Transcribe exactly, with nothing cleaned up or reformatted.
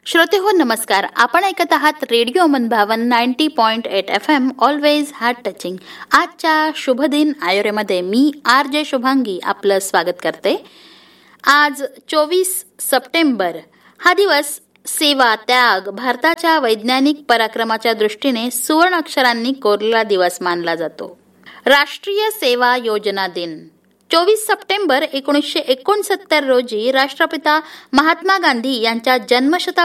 श्रोते हो नमस्कार. आपण ऐकत आहात रेडिओ मनभावन ninety point eight F am always heart touching. आजच्या शुभदिन आयोरेमध्ये मी आर जे शुभांगी आपलं स्वागत करते. आज चोवीस सप्टेंबर हा दिवस सेवा त्याग भारताच्या वैज्ञानिक पराक्रमाच्या दृष्टीने सुवर्ण अक्षरांनी कोरलेला दिवस मानला जातो. राष्ट्रीय सेवा योजना दिन चोवीस सप्टेंबर एकोणीसशे एकोणसत्तर रोजी राष्ट्रपिता महात्मा गांधी यांच्या जन्मशता